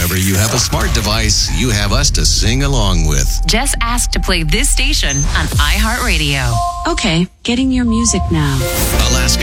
Whenever you have a smart device, you have us to sing along with. Just ask to play this station on iHeartRadio. Okay, getting your music now. Alaska